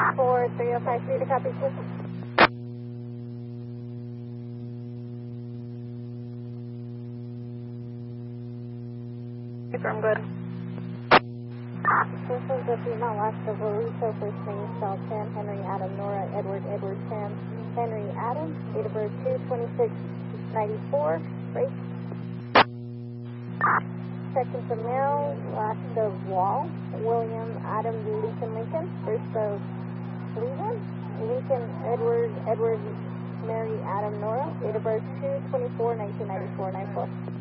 4305 to copy, sir. I'm good. This is the female last of Larissa, first name spelled Sam, Henry, Adam, Nora, Edward, Sam, Henry, Adam, date of birth 2/26/94, race. Second to male, last of Wall, William, Adam, Lincoln, first of Cleveland, Lincoln, Edward, Mary, Adam, Nora, date of birth 2/24/1994, 94.